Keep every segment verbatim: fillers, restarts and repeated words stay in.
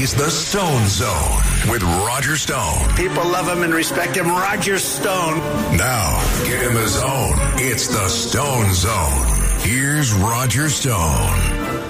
is the Stone Zone with Roger Stone. People love him and respect him. Roger Stone. Now, get in the zone. It's the Stone Zone. Here's Roger Stone.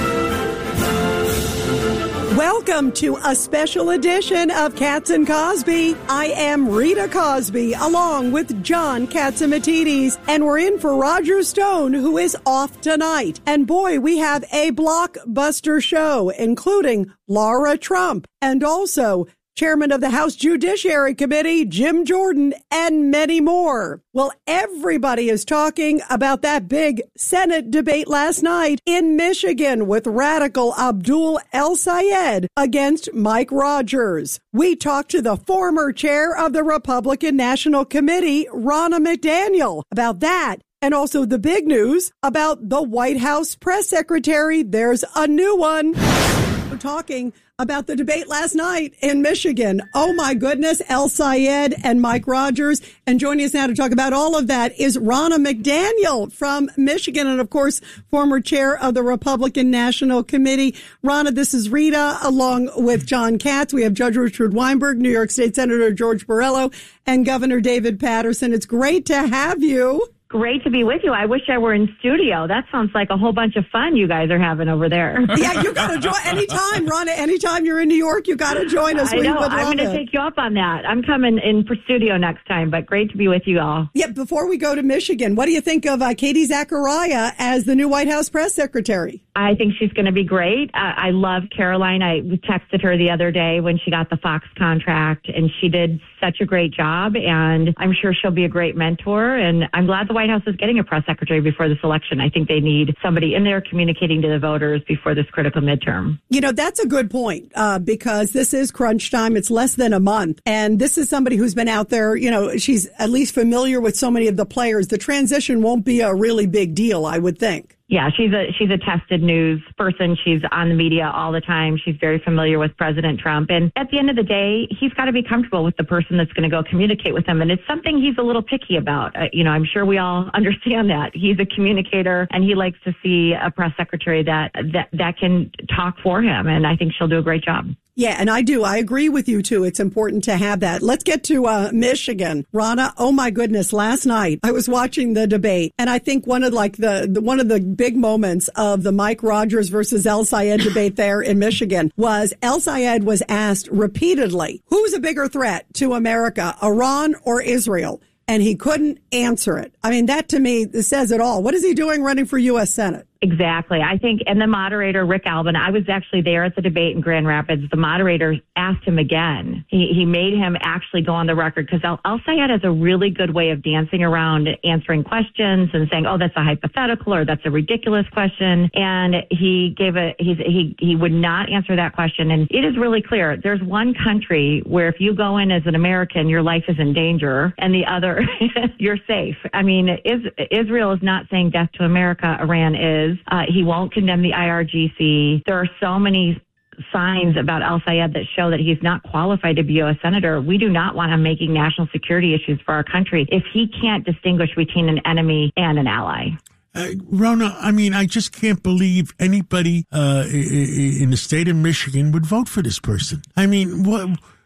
Welcome to a special edition of Katz and Cosby. I am Rita Cosby, along with John Catsimatidis, and we're in for Roger Stone, who is off tonight. And boy, we have a blockbuster show, including Laura Trump, and also Chairman of the House Judiciary Committee, Jim Jordan, and many more. Well, everybody is talking about that big Senate debate last night in Michigan with radical Abdul El-Sayed against Mike Rogers. We talked to the former chair of the Republican National Committee, Ronna McDaniel, about that. And also the big news about the White House press secretary. There's a new one. We're talking about the debate last night in Michigan. Oh, my goodness, El-Sayed and Mike Rogers. And joining us now to talk about all of that is Ronna McDaniel from Michigan and, of course, former chair of the Republican National Committee. Ronna, this is Rita, along with John Katz. We have Judge Richard Weinberg, New York State Senator George Borrello, and Governor David Paterson. It's great to have you. Great to be with you. I wish I were in studio. That sounds like a whole bunch of fun you guys are having over there. Yeah, you got to join anytime, Ronna. Anytime you're in New York, you got to join us. I we know. Would I'm going to take you up on that. I'm coming in for studio next time, but great to be with you all. Yeah, before we go to Michigan, what do you think of uh, Katie Zachariah as the new White House press secretary? I think she's going to be great. Uh, I love Caroline. I texted her the other day when she got the Fox contract, and she did such a great job, and I'm sure she'll be a great mentor, and I'm glad the White House is getting a press secretary before this election. I think they need somebody in there communicating to the voters before this critical midterm. You know, that's a good point, uh, because this is crunch time. It's less than a month, and this is somebody who's been out there. You know, she's at least familiar with so many of the players. The transition won't be a really big deal, I would think. Yeah, she's a she's a tested news person. She's on the media all the time. She's very familiar with President Trump. And at the end of the day, he's got to be comfortable with the person that's going to go communicate with him. And it's something he's a little picky about. Uh, you know, I'm sure we all understand that. He's a communicator, and he likes to see a press secretary that that, that can talk for him. And I think she'll do a great job. Yeah, and I do. I agree with you, too. It's important to have that. Let's get to uh, Michigan. Ronna, oh, my goodness. Last night, I was watching the debate, and I think one of like the, the one of the big moments of the Mike Rogers versus El-Sayed debate there in Michigan was El-Sayed was asked repeatedly, who's a bigger threat to America, Iran or Israel? And he couldn't answer it. I mean, that to me says it all. What is he doing running for U S Senate? Exactly. I think, and the moderator, Rick Albin, I was actually there at the debate in Grand Rapids. The moderator asked him again. He, he made him actually go on the record because El-Sayed has a really good way of dancing around answering questions and saying, oh, that's a hypothetical or that's a ridiculous question. And he gave a, he's, he, he would not answer that question. And it is really clear. There's one country where if you go in as an American, your life is in danger, and the other, you're safe. I mean, is, Israel is not saying death to America. Iran is. Uh, he won't condemn the I R G C. There are so many signs about El-Sayed that show that he's not qualified to be U S Senator. We do not want him making national security issues for our country if he can't distinguish between an enemy and an ally. Uh, Ronna, I mean, I just can't believe anybody uh, in the state of Michigan would vote for this person. I mean, what?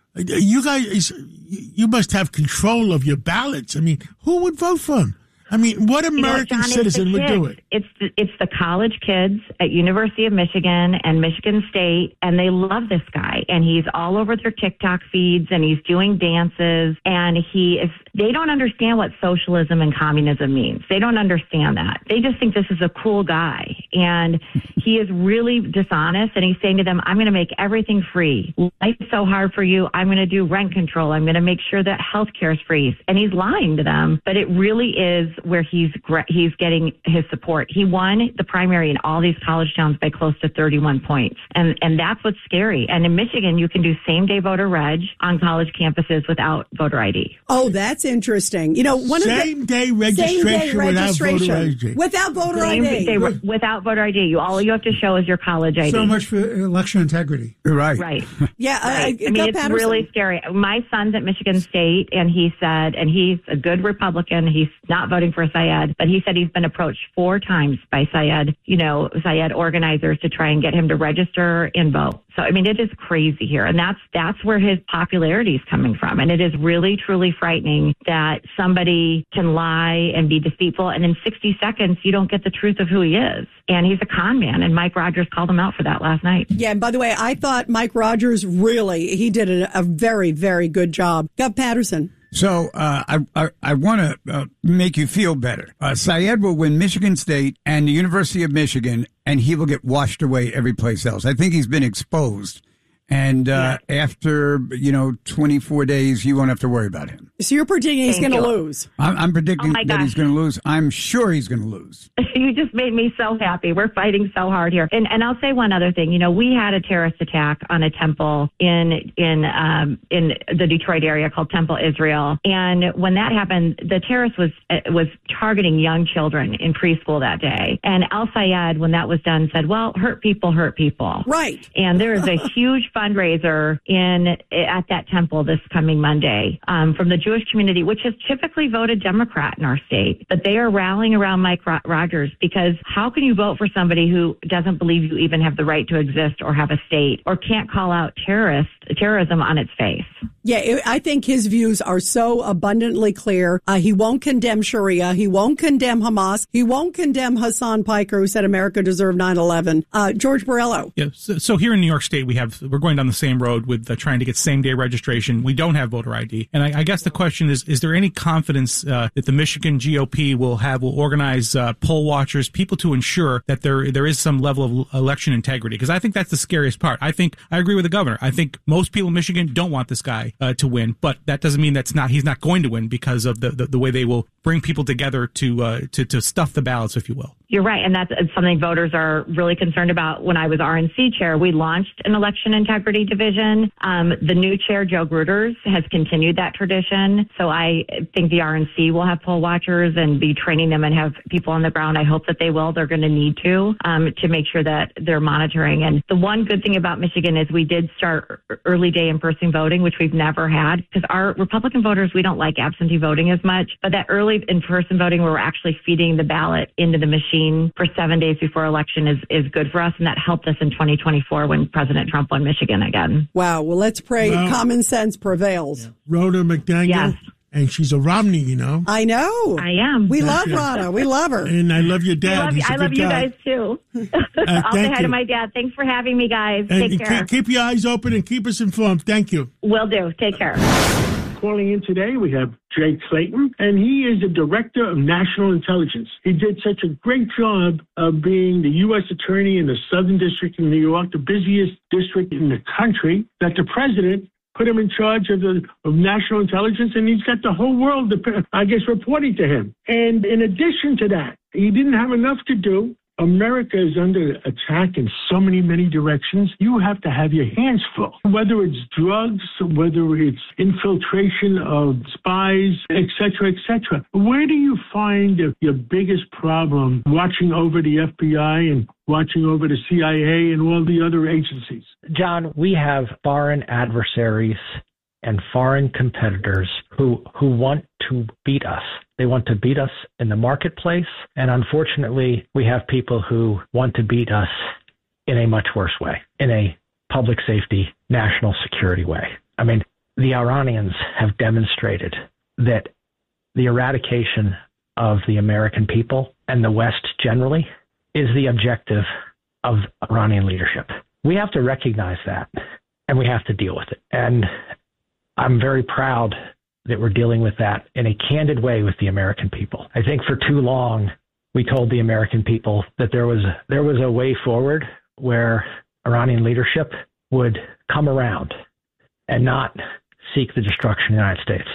You guys, you must have control of your ballots. I mean, who would vote for him? I mean, what American you know, John, citizen would do it? It's the, it's the college kids at University of Michigan and Michigan State, and they love this guy. And he's all over their TikTok feeds, and he's doing dances, and he is. They don't understand what socialism and communism means. They don't understand that. They just think this is a cool guy, and he is really dishonest. And he's saying to them, "I'm going to make everything free. Life is so hard for you. I'm going to do rent control. I'm going to make sure that health care is free." And he's lying to them, but it really is where he's he's getting his support. He won the primary in all these college towns by close to thirty-one points. And and that's what's scary. And in Michigan, you can do same-day voter reg on college campuses without voter I D. Oh, that's interesting. You know, one same of the day registration, same day registration without voter I D. Without voter same I D. Day, without voter I D. You all you have to show is your college I D. So much for election integrity. Right. Right. Yeah. Right. Uh, I mean, it's Patterson. really scary. My son's at Michigan State, and he said, and he's a good Republican. He's not voting voting for Syed, but he said he's been approached four times by Syed, you know, Syed organizers to try and get him to register and vote. So, I mean, it is crazy here. And that's that's where his popularity is coming from. And it is really, truly frightening that somebody can lie and be deceitful. And in sixty seconds, you don't get the truth of who he is. And he's a con man. And Mike Rogers called him out for that last night. Yeah. And by the way, I thought Mike Rogers really, he did a, a very, very good job. Gov Patterson. So uh, I I, I want to uh, make you feel better. Uh, Syed will win Michigan State and the University of Michigan, and he will get washed away every place else. I think he's been exposed. And uh, yeah. after, you know, twenty-four days, you won't have to worry about him. So you're predicting he's going to lose? I'm, I'm predicting oh that he's going to lose. I'm sure he's going to lose. You just made me so happy. We're fighting so hard here. And and I'll say one other thing. You know, we had a terrorist attack on a temple in in um, in the Detroit area called Temple Israel. And when that happened, the terrorist was was targeting young children in preschool that day. And Al Sayed, when that was done, said, well, hurt people hurt people. Right. And there is a huge fundraiser in at that temple this coming Monday um, from the Jewish community, which has typically voted Democrat in our state. But they are rallying around Mike Ro- Rogers because how can you vote for somebody who doesn't believe you even have the right to exist or have a state or can't call out terrorist terrorism on its face? Yeah, it, I think his views are so abundantly clear. Uh, he won't condemn Sharia. He won't condemn Hamas. He won't condemn Hassan Piker, who said America deserved nine eleven. Uh, George Borrello. Yeah, so, so here in New York State, we have we're going down the same road with uh, trying to get same-day registration. We don't have voter I D. And I, I guess the question is, is there any confidence uh, that the Michigan G O P will have, will organize uh, poll watchers, people to ensure that there there is some level of election integrity? Because I think that's the scariest part. I think, I agree with the governor. I think most people in Michigan don't want this guy uh, to win, but that doesn't mean that's not, he's not going to win because of the, the, the way they will bring people together to, uh, to, to stuff the ballots, if you will. You're right, and that's something voters are really concerned about. When I was R N C chair, we launched an election integrity division. Um, the new chair, Joe Gruters, has continued that tradition. So I think the R N C will have poll watchers and be training them and have people on the ground. I hope that they will. They're going to need to, um, to make sure that they're monitoring. And the one good thing about Michigan is we did start early day in-person voting, which we've never had, because our Republican voters, we don't like absentee voting as much. But that early in-person voting where we're actually feeding the ballot into the machine for seven days before election is, is good for us. And that helped us in twenty twenty-four when President Trump won Michigan again. Wow. Well, let's pray well, common sense prevails. Yeah. Rhoda McDaniel. Yes. And she's a Romney, you know. I know. I am. We love Rhoda. We love her. And I love your dad. I love, He's a I love good you guy. guys, too. Uh, I'll say hi you. to my dad. Thanks for having me, guys. And Take care. Keep your eyes open and keep us informed. Thank you. Will do. Take care. Calling in today, we have Jay Clayton, and he is the Director of National Intelligence. He did such a great job of being the U S Attorney in the Southern District of New York, the busiest district in the country, that the president put him in charge of the of national intelligence, and he's got the whole world, I guess, reporting to him. And in addition to that, he didn't have enough to do. America is under attack in so many, many directions. You have to have your hands full, whether it's drugs, whether it's infiltration of spies, et cetera, et cetera. Where do you find your biggest problem watching over the F B I and watching over the C I A and all the other agencies? John, we have foreign adversaries and foreign competitors who who want to beat us. They want to beat us in the marketplace, and unfortunately, we have people who want to beat us in a much worse way, in a public safety, national security way. I mean, the Iranians have demonstrated that the eradication of the American people and the West generally is the objective of Iranian leadership. We have to recognize that, and we have to deal with it. And I'm very proud that we're dealing with that in a candid way with the American people. I think for too long, we told the American people that there was there was a way forward where Iranian leadership would come around and not seek the destruction of the United States.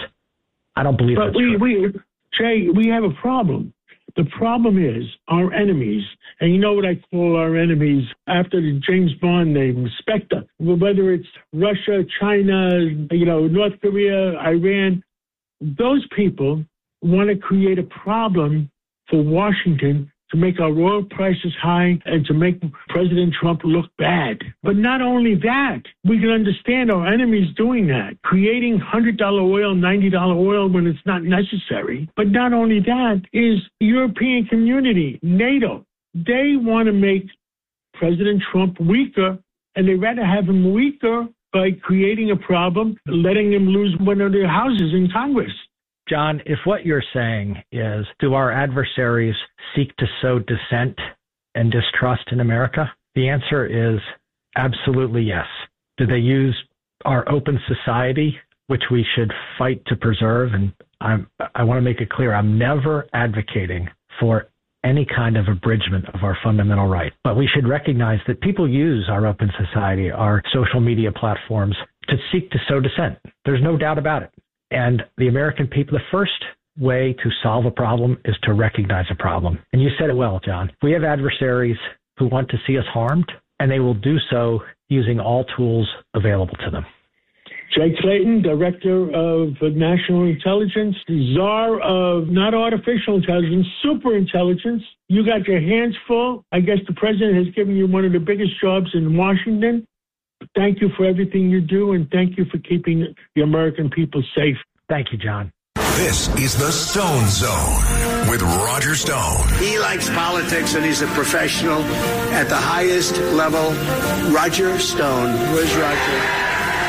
I don't believe but that's we, true. we, Jay, we have a problem. The problem is our enemies, and you know what I call our enemies after the James Bond name, Spectre, whether it's Russia, China, you know, North Korea, Iran, those people want to create a problem for Washington to make our oil prices high and to make President Trump look bad. But not only that, we can understand our enemies doing that, creating one hundred dollars oil, ninety dollars oil when it's not necessary. But not only that is the European community, NATO. They want to make President Trump weaker, and they'd rather have him weaker by creating a problem, letting him lose one of their houses in Congress. John, if what you're saying is, do our adversaries seek to sow dissent and distrust in America? The answer is absolutely yes. Do they use our open society, which we should fight to preserve? And I'm, I want to make it clear, I'm never advocating for any kind of abridgment of our fundamental right. But we should recognize that people use our open society, our social media platforms, to seek to sow dissent. There's no doubt about it. And the American people, the first way to solve a problem is to recognize a problem. And you said it well, John. We have adversaries who want to see us harmed, and they will do so using all tools available to them. Jay Clayton, Director of National Intelligence, czar of not artificial intelligence, super intelligence. You got your hands full. I guess the president has given you one of the biggest jobs in Washington. Thank you for everything you do, and thank you for keeping the American people safe. Thank you, John. This is the Stone Zone with Roger Stone. He likes politics, and he's a professional at the highest level. Roger Stone. Where's Roger?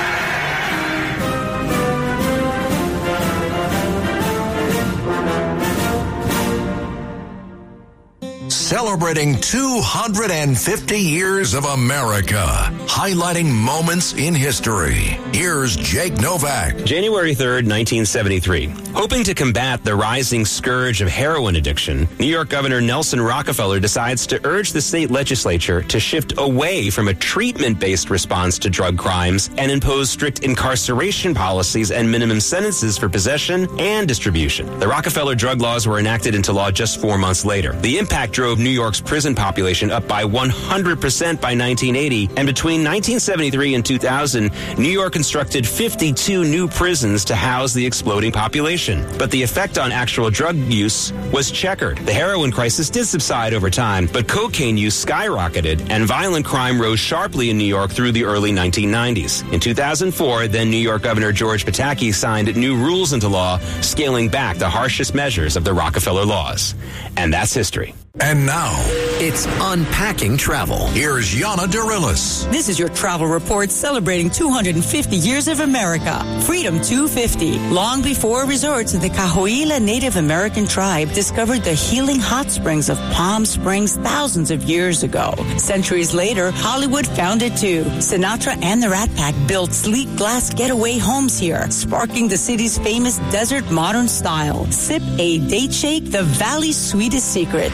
Celebrating two hundred fifty years of America, highlighting moments in history. Here's Jake Novak. January third, nineteen seventy-three. Hoping to combat the rising scourge of heroin addiction, New York Governor Nelson Rockefeller decides to urge the state legislature to shift away from a treatment-based response to drug crimes and impose strict incarceration policies and minimum sentences for possession and distribution. The Rockefeller drug laws were enacted into law just four months later. The impact drove New York's prison population up by one hundred percent by nineteen eighty, and between nineteen seventy-three and two thousand, New York constructed fifty-two new prisons to house the exploding population. But the effect on actual drug use was checkered. The heroin crisis did subside over time, but cocaine use skyrocketed, and violent crime rose sharply in New York through the early nineteen nineties. In two thousand four, then New York Governor George Pataki signed new rules into law, scaling back the harshest measures of the Rockefeller laws. And that's history. And now, it's Unpacking Travel. Here's Yana Darilis. This is your travel report celebrating two hundred fifty years of America. Freedom two fifty. Long before resorts, the Cahuilla Native American tribe discovered the healing hot springs of Palm Springs thousands of years ago. Centuries later, Hollywood found it too. Sinatra and the Rat Pack built sleek glass getaway homes here, sparking the city's famous desert modern style. Sip a date shake, the valley's sweetest secret.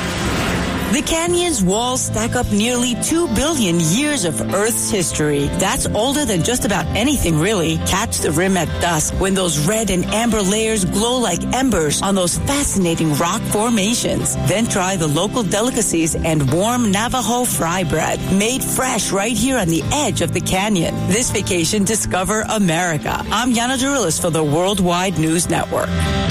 The canyon's walls stack up nearly two billion years of Earth's history. That's older than just about anything, really. Catch the rim at dusk when those red and amber layers glow like embers on those fascinating rock formations. Then try the local delicacies and warm Navajo fry bread, made fresh right here on the edge of the canyon. This vacation, discover America. I'm Yana Darilis for the Worldwide News Network.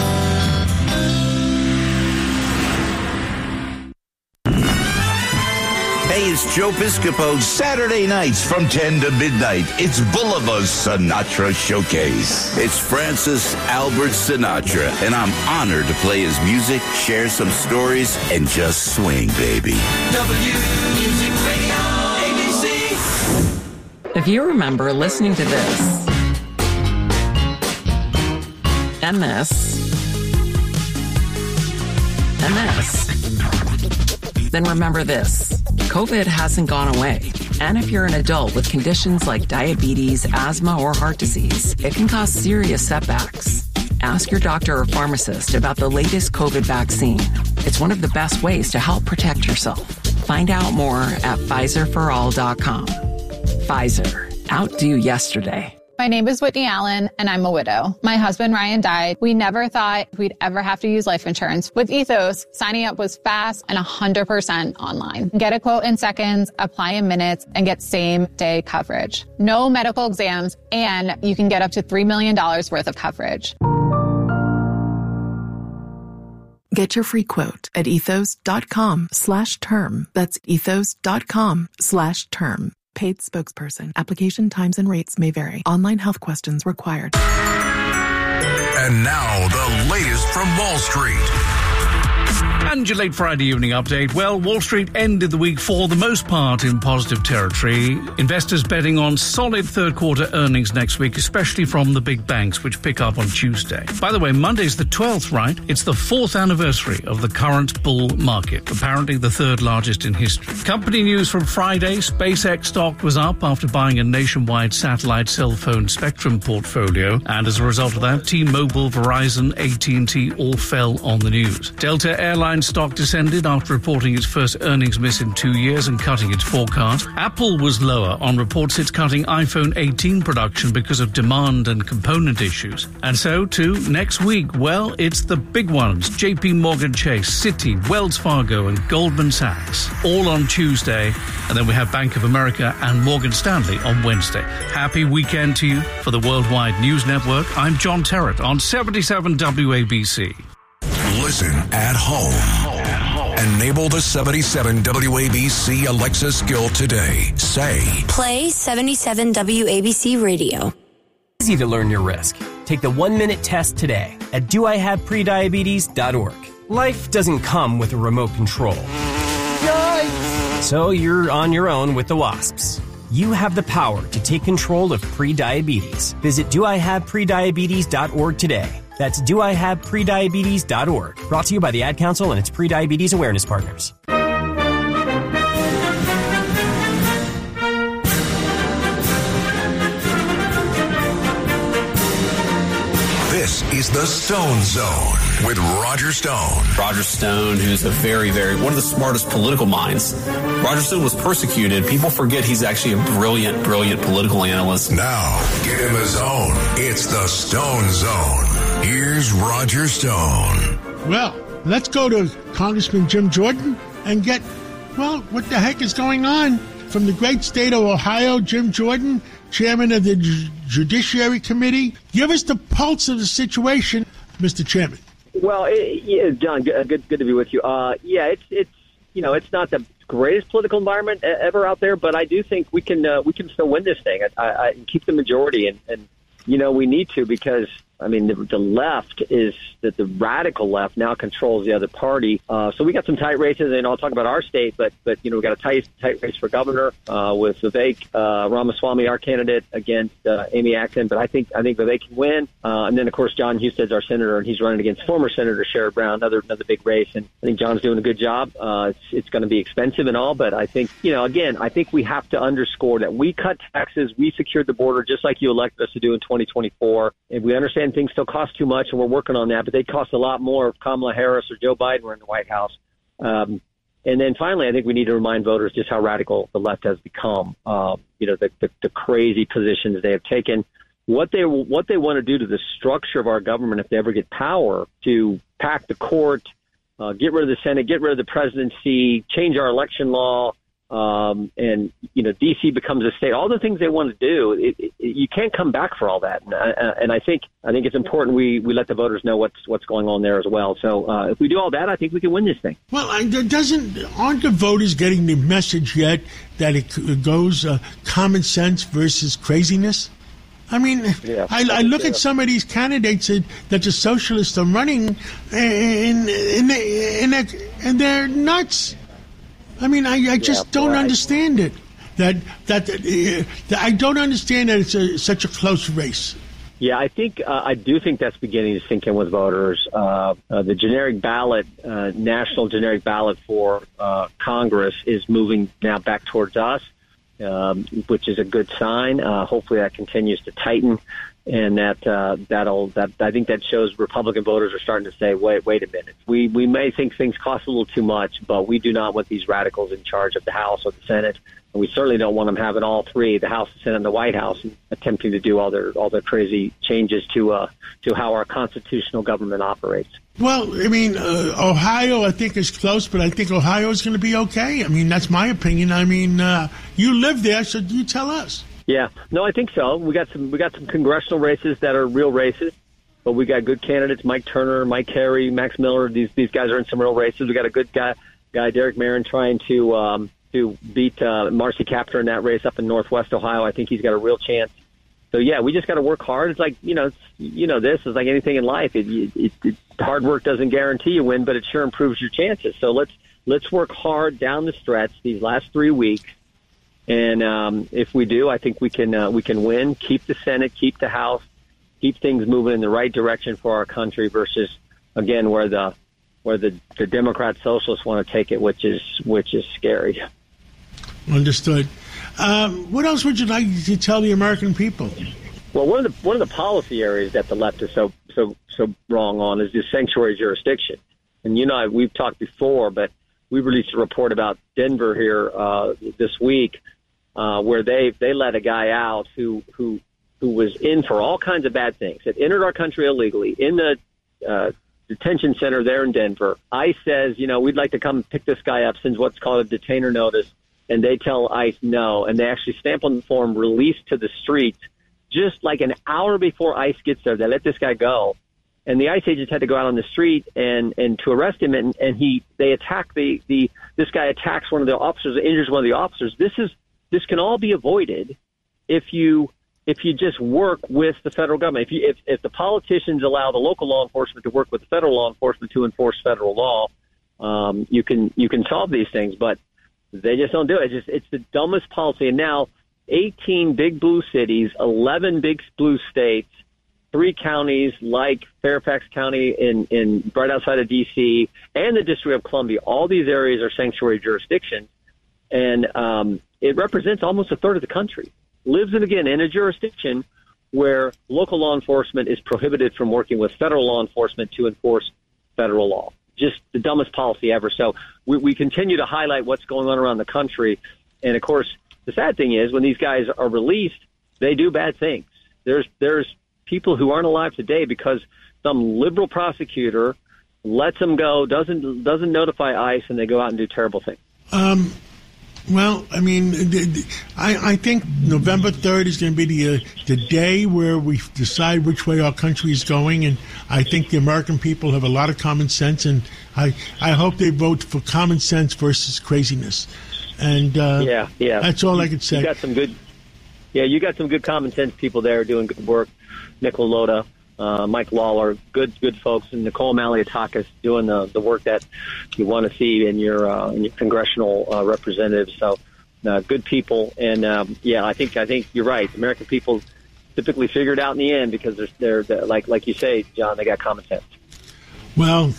Hey, it's Joe Piscopo. Saturday nights from ten to midnight, it's Bolivar's Sinatra Showcase. It's Francis Albert Sinatra, and I'm honored to play his music, share some stories, and just swing, baby. W Music Radio, A B C. If you remember listening to this, and this, and this, then remember this. COVID hasn't gone away. And if you're an adult with conditions like diabetes, asthma, or heart disease, it can cause serious setbacks. Ask your doctor or pharmacist about the latest COVID vaccine. It's one of the best ways to help protect yourself. Find out more at Pfizer for all dot com. Pfizer. Outdo yesterday. My name is Whitney Allen, and I'm a widow. My husband, Ryan, died. We never thought we'd ever have to use life insurance. With Ethos, signing up was fast and one hundred percent online. Get a quote in seconds, apply in minutes, and get same-day coverage. No medical exams, and you can get up to three million dollars worth of coverage. Get your free quote at ethos.com slash term. That's ethos.com slash term. Paid spokesperson. Application times and rates may vary. Online health questions required. And now the latest from Wall Street. And your late Friday evening update. Well, Wall Street ended the week for the most part in positive territory. Investors betting on solid third quarter earnings next week, especially from the big banks, which pick up on Tuesday. By the way, Monday's the twelfth, right? It's the fourth anniversary of the current bull market, apparently the third largest in history. Company news from Friday. SpaceX stock was up after buying a nationwide satellite cell phone spectrum portfolio. And as a result of that, T-Mobile, Verizon, A T and T all fell on the news. Delta Airlines stock descended after reporting its first earnings miss in two years and cutting its forecast. Apple was lower on reports it's cutting iPhone eighteen production because of demand and component issues. And so, too, next week, well, it's the big ones. J P Morgan Chase, Citi, Wells Fargo and Goldman Sachs, all on Tuesday. And then we have Bank of America and Morgan Stanley on Wednesday. Happy weekend to you for the Worldwide News Network. I'm John Terrett on seventy-seven W A B C. Listen at home. Enable the seventy-seven W A B C Alexa skill today. Say, play seventy-seven W A B C radio. Easy to learn your risk. Take the one-minute test today at do I have prediabetes dot org. Life doesn't come with a remote control. Yikes! So you're on your own with the WASPs. You have the power to take control of prediabetes. Visit do I have prediabetes dot org today. That's do I have prediabetes dot org. Brought to you by the Ad Council and its Prediabetes Awareness Partners. This is the Stone Zone with Roger Stone. Roger Stone, who's a very, very, one of the smartest political minds. Roger Stone was persecuted. People forget he's actually a brilliant, brilliant political analyst. Now, get in the zone. It's the Stone Zone. Here's Roger Stone. Well, let's go to Congressman Jim Jordan and get, well, what the heck is going on? From the great state of Ohio, Jim Jordan, chairman of the J- Judiciary Committee. Give us the pulse of the situation, Mister Chairman. Well, it, yeah, John, good, good, good to be with you. Uh, yeah, it's it's you know it's not the greatest political environment ever out there, but I do think we can uh, we can still win this thing. I, I, I keep the majority, and, and you know we need to because. I mean, the, the left is that the radical left now controls the other party. Uh, so we got some tight races, and I'll talk about our state, but, but you know, we got a tight tight race for governor uh, with Vivek uh, Ramaswamy, our candidate, against uh, Amy Acton. But I think I think Vivek can win. Uh, and then, of course, John Husted's our senator, and he's running against former Senator Sherrod Brown, another another big race. And I think John's doing a good job. Uh, it's it's going to be expensive and all, but I think, you know, again, I think we have to underscore that we cut taxes, we secured the border just like you elected us to do in twenty twenty-four. And we understand things still cost too much, and we're working on that, but they cost a lot more if Kamala Harris or Joe Biden were in the White House. Um, and then finally, I think we need to remind voters just how radical the left has become. Uh, you know, the, the, the crazy positions they have taken, what they what they want to do to the structure of our government if they ever get power, to pack the court, uh, get rid of the Senate, get rid of the presidency, change our election law. Um, and, you know, D C becomes a state, all the things they want to do, it, it, you can't come back for all that. And, uh, and I think I think it's important we, we let the voters know what's what's going on there as well. So uh, if we do all that, I think we can win this thing. Well, doesn't aren't the voters getting the message yet that it goes uh, common sense versus craziness? I mean, yeah, I, I look at some of these candidates that, that the socialists are running, and, and, they, and, they, and they're nuts. I mean, I, I just yeah, don't right. understand it. That that, uh, that I don't understand that it's a, such a close race. Yeah, I think uh, I do think that's beginning to sink in with voters. Uh, uh, the generic ballot, uh, national generic ballot for uh, Congress is moving now back towards us, um, which is a good sign. Uh, hopefully, that continues to tighten, and that uh, that'll that I think that shows Republican voters are starting to say, wait, wait a minute. We we may think things cost a little too much, but we do not want these radicals in charge of the House or the Senate. And we certainly don't want them having all three, the House, the Senate, and the White House, and attempting to do all their all their crazy changes to uh, to how our constitutional government operates. Well, I mean, uh, Ohio, I think, is close, but I think Ohio is going to be okay. I mean, that's my opinion. I mean, uh, you live there, so you tell us. Yeah, no, I think so. We got some we got some congressional races that are real races. but we got good candidates: Mike Turner, Mike Carey, Max Miller. These these guys are in some real races. We got a good guy, guy Derek Marin, trying to um, to beat uh, Marcy Kaptur in that race up in Northwest Ohio. I think he's got a real chance. So yeah, we just got to work hard. It's like you know, it's, you know, this is like anything in life. It, it, it, hard work doesn't guarantee you win, but it sure improves your chances. So let's let's work hard down the stretch these last three weeks. And um, if we do, I think we can uh, we can win, keep the Senate, keep the House, keep things moving in the right direction for our country. Versus again, where the where the, the Democrat socialists want to take it, which is which is scary. Understood. Um, what else would you like to tell the American people? Well, one of the one of the policy areas that the left is so so so wrong on is this sanctuary jurisdiction. And you know, we've talked before, but we released a report about Denver here uh, this week. Uh, where they they let a guy out who who who was in for all kinds of bad things, had entered our country illegally in the uh, detention center there in Denver. ICE says, you know, we'd like to come pick this guy up, sends what's called a detainer notice, and they tell ICE no, and they actually stamp on the form released to the streets just like an hour before ICE gets there. They let this guy go, and the ICE agents had to go out on the street and and to arrest him, and, and he they attack the the this guy attacks one of the officers, injures one of the officers. This is This can all be avoided if you if you just work with the federal government. If you if, if the politicians allow the local law enforcement to work with the federal law enforcement to enforce federal law, um, you can you can solve these things. But they just don't do it. It's just it's the dumbest policy. And now eighteen big blue cities, eleven big blue states, three counties like Fairfax County in in right outside of D C and the District of Columbia. All these areas are sanctuary jurisdictions, and um, it represents almost a third of the country. Lives in, again, in a jurisdiction where local law enforcement is prohibited from working with federal law enforcement to enforce federal law. Just the dumbest policy ever. So we, we continue to highlight what's going on around the country. And, of course, the sad thing is when these guys are released, they do bad things. There's there's people who aren't alive today because some liberal prosecutor lets them go, doesn't doesn't notify ICE, and they go out and do terrible things. Um. Well, I mean, the, the, I, I think November third is going to be the uh, the day where we decide which way our country is going, and I think the American people have a lot of common sense, and I, I hope they vote for common sense versus craziness. And uh, yeah, yeah, that's all I could say. You got some good, yeah, you got some good common sense people there doing good work. Nicole Loda, uh, Mike Lawler, good good folks, and Nicole Maliotakis doing the, the work that you want to see in your uh, in your congressional uh, representatives. So uh, good people, and um, yeah, I think I think you're right. American people typically figure it out in the end because they're, they're, they're like like you say, John, they got common sense. Well,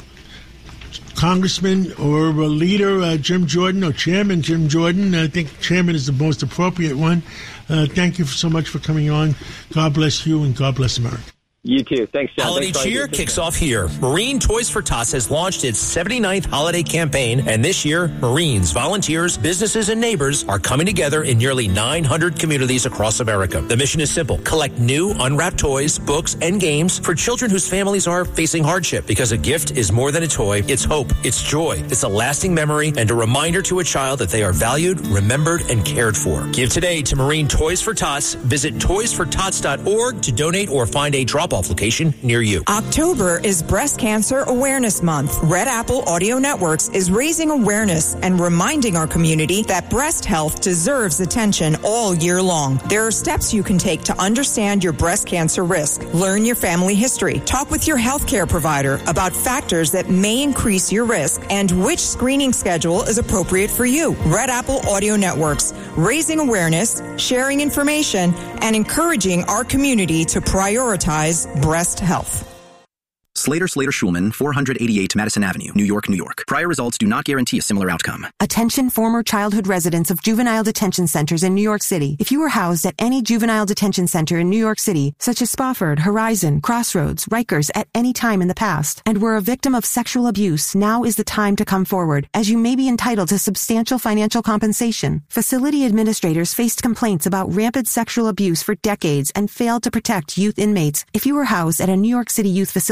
Congressman or a leader, uh, Jim Jordan, or Chairman Jim Jordan, I think Chairman is the most appropriate one. Uh, thank you so much for coming on. God bless you, and God bless America. You too. Thanks, John. Holiday Thanks cheer kicks off here. Marine Toys for Tots has launched its seventy-ninth holiday campaign, and this year, Marines, volunteers, businesses, and neighbors are coming together in nearly nine hundred communities across America. The mission is simple. Collect new, unwrapped toys, books, and games for children whose families are facing hardship, because a gift is more than a toy. It's hope. It's joy. It's a lasting memory and a reminder to a child that they are valued, remembered, and cared for. Give today to Marine Toys for Tots. Visit toys for tots dot org to donate or find a drop-off location near you. October is Breast Cancer Awareness Month. Red Apple Audio Networks is raising awareness and reminding our community that breast health deserves attention all year long. There are steps you can take to understand your breast cancer risk. Learn your family history. Talk with your healthcare provider about factors that may increase your risk and which screening schedule is appropriate for you. Red Apple Audio Networks, raising awareness, sharing information, and encouraging our community to prioritize breast health. Slater, Slater, Schulman, four eighty-eight Madison Avenue, New York, New York. Prior results do not guarantee a similar outcome. Attention former childhood residents of juvenile detention centers in New York City. If you were housed at any juvenile detention center in New York City, such as Spofford, Horizon, Crossroads, Rikers, at any time in the past, and were a victim of sexual abuse, now is the time to come forward, as you may be entitled to substantial financial compensation. Facility administrators faced complaints about rampant sexual abuse for decades and failed to protect youth inmates. If you were housed at a New York City youth facility,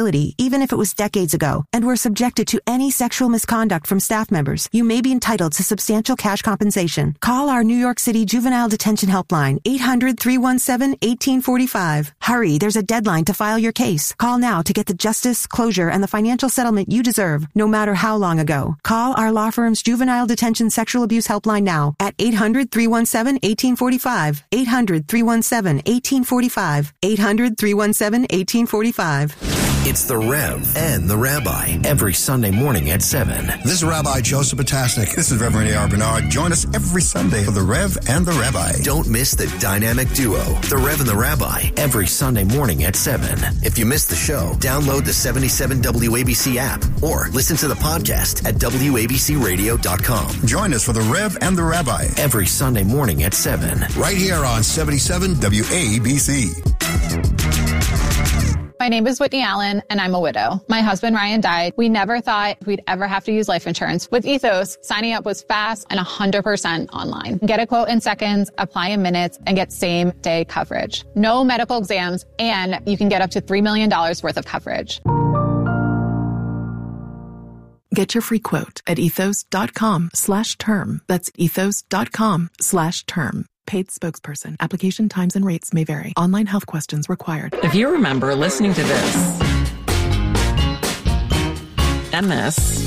even if it was decades ago, and were subjected to any sexual misconduct from staff members, you may be entitled to substantial cash compensation. Call our New York City Juvenile Detention Helpline, eight hundred, three one seven, one eight four five. Hurry, there's a deadline to file your case. Call now to get the justice, closure, and the financial settlement you deserve, no matter how long ago. Call our law firm's Juvenile Detention Sexual Abuse Helpline now at eight hundred, three one seven, one eight four five. eight hundred, three one seven, one eight four five. eight hundred, three one seven, one eight four five. It's The Rev and the Rabbi every Sunday morning at seven. This is Rabbi Joseph Potasnik. This is Reverend A R. Bernard. Join us every Sunday for The Rev and the Rabbi. Don't miss the dynamic duo, The Rev and the Rabbi, every Sunday morning at seven. If you missed the show, download the seventy-seven W A B C app or listen to the podcast at W A B C radio dot com. Join us for The Rev and the Rabbi every Sunday morning at seven. Right here on seventy-seven W A B C. My name is Whitney Allen, and I'm a widow. My husband, Ryan, died. We never thought we'd ever have to use life insurance. With Ethos, signing up was fast and one hundred percent online. Get a quote in seconds, apply in minutes, and get same-day coverage. No medical exams, and you can get up to three million dollars worth of coverage. Get your free quote at ethos.com slash term. That's ethos.com slash term. Paid spokesperson. Application times and rates may vary. Online health questions required. If you remember listening to this and this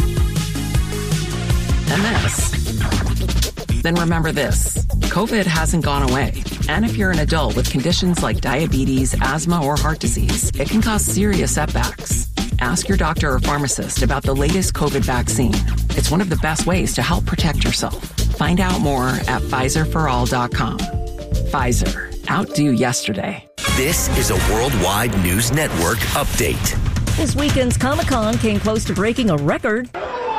and this, then remember this. COVID hasn't gone away. And if you're an adult with conditions like diabetes, asthma, or heart disease, it can cause serious setbacks. Ask your doctor or pharmacist about the latest COVID vaccine. It's one of the best ways to help protect yourself. Find out more at Pfizer for all dot com. Pfizer. Outdo yesterday. This is a Worldwide News Network update. This weekend's Comic-Con came close to breaking a record.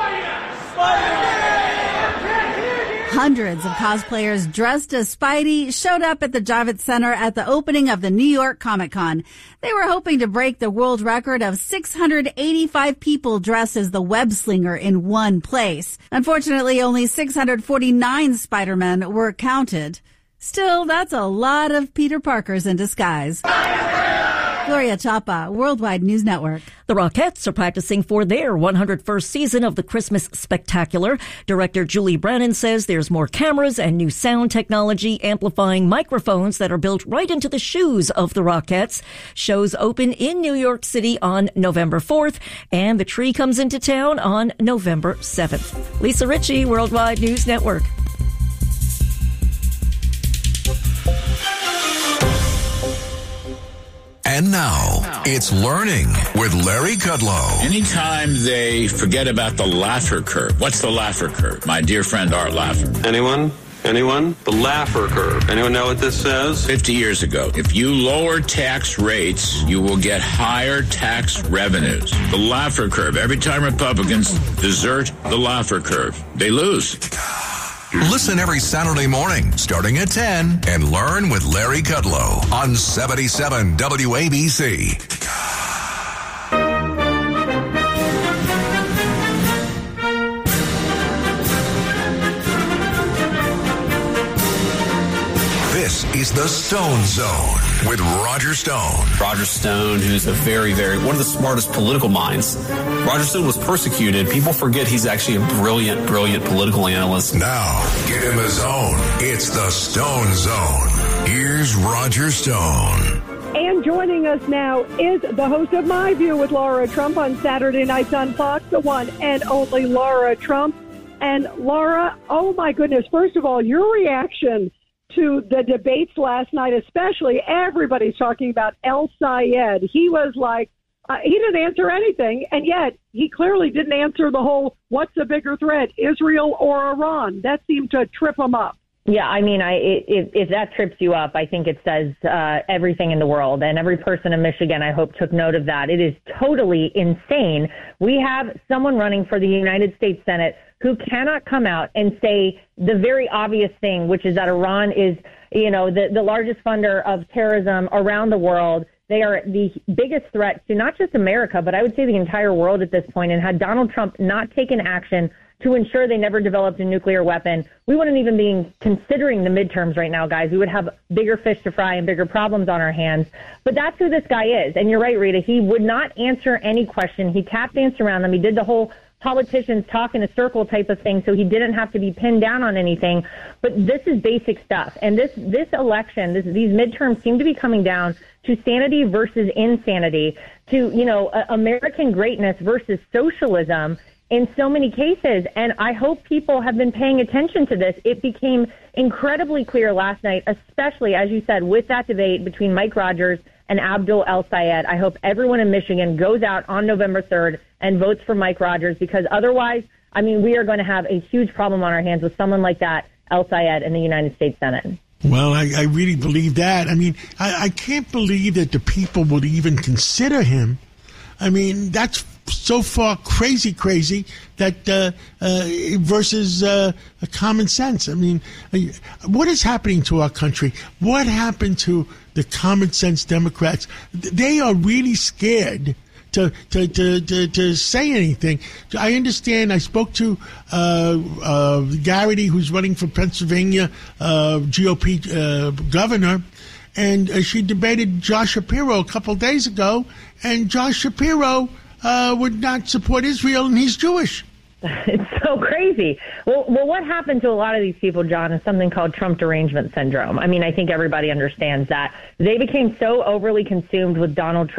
Hundreds of cosplayers dressed as Spidey showed up at the Javits Center at the opening of the New York Comic-Con. They were hoping to break the world record of six hundred eighty-five people dressed as the web slinger in one place. Unfortunately, only six hundred forty-nine Spider-Men were counted. Still, that's a lot of Peter Parkers in disguise. Gloria Chapa, Worldwide News Network. The Rockettes are practicing for their one hundred first season of the Christmas Spectacular. Director Julie Brennan says there's more cameras and new sound technology amplifying microphones that are built right into the shoes of the Rockettes. Shows open in New York City on November fourth, and the tree comes into town on November seventh. Lisa Ritchie, Worldwide News Network. And now, it's Learning with Larry Kudlow. Anytime they forget about the Laffer curve. What's the Laffer curve? My dear friend Art Laffer. Anyone? Anyone? The Laffer curve. Anyone know what this says? Fifty years ago, if you lower tax rates, you will get higher tax revenues. The Laffer curve. Every time Republicans desert the Laffer curve, they lose. Listen every Saturday morning, starting at ten, and learn with Larry Kudlow on seventy-seven W A B C. This is the Stone Zone with Roger Stone. Roger Stone, who's a very, very, one of the smartest political minds. Roger Stone was persecuted. People forget he's actually a brilliant, brilliant political analyst. Now, get in the zone. It's the Stone Zone. Here's Roger Stone. And joining us now is the host of My View with Laura Trump on Saturday nights on Fox, the one and only Laura Trump. And Laura, oh my goodness, first of all, your reaction to the debates last night, especially everybody's talking about El Sayed. He was like, uh, he didn't answer anything, and yet he clearly didn't answer the whole, what's the bigger threat, Israel or Iran? That seemed to trip him up. Yeah, I mean, I if, if that trips you up, I think it says uh, everything in the world. And every person in Michigan, I hope, took note of that. It is totally insane. We have someone running for the United States Senate who cannot come out and say the very obvious thing, which is that Iran is, you know, the, the largest funder of terrorism around the world. They are the biggest threat to not just America, but I would say the entire world at this point. And had Donald Trump not taken action to ensure they never developed a nuclear weapon, we wouldn't even be considering the midterms right now, guys. We would have bigger fish to fry and bigger problems on our hands. But that's who this guy is. And you're right, Rita. He would not answer any question. He tap danced around them. He did the whole politicians talk in a circle type of thing, so he didn't have to be pinned down on anything. But this is basic stuff. And this, this election, this, these midterms seem to be coming down to sanity versus insanity, to, you know, uh, American greatness versus socialism in so many cases. And I hope people have been paying attention to this. It became incredibly clear last night, especially, as you said, with that debate between Mike Rogers and Abdul El-Sayed. I hope everyone in Michigan goes out on November third and votes for Mike Rogers, because otherwise, I mean, we are going to have a huge problem on our hands with someone like that, El-Sayed, in the United States Senate. Well, I, I really believe that. I mean, I, I can't believe that the people would even consider him. I mean, that's so far crazy, crazy that uh, uh, versus uh, common sense. I mean, what is happening to our country? What happened to the common sense Democrats? They are really scared to to, to, to, to say anything. I understand. I spoke to uh, uh, Garrity, who's running for Pennsylvania uh, G O P uh, governor, and uh, she debated Josh Shapiro a couple days ago, and Josh Shapiro uh, would not support Israel, and he's Jewish. It's so crazy. Well, well, what happened to a lot of these people, John, is something called Trump derangement syndrome. I mean, I think everybody understands that. They became so overly consumed with Donald Trump